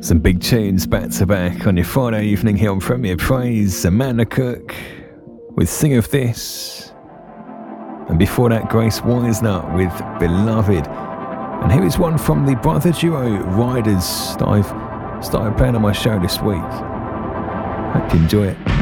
Some big tunes back to back on your Friday evening here on Premier Praise. Amanda Cook with Sing of This. And before that, Grace Wisenut with Beloved. And here is one from the brother duo Riders that I've started playing on my show this week. Hope you enjoy it.